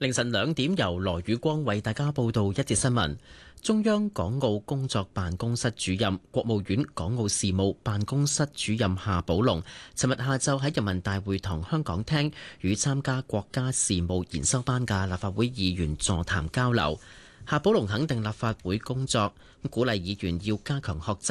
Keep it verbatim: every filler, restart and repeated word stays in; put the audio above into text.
凌晨兩點，由羅宇光為大家報道一節新聞。中央港澳工作辦公室主任、國務院港澳事務辦公室主任夏寶龍，尋日下晝喺人民大會堂香港廳與參加國家事務研修班嘅立法會議員座談交流。夏寶龍肯定立法會工作，鼓勵議員要加強學習，